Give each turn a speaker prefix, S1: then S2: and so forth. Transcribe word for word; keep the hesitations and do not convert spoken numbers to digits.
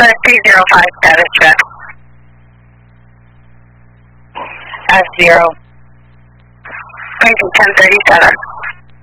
S1: three zero five status check. S zero. Ranking ten thirty-seven.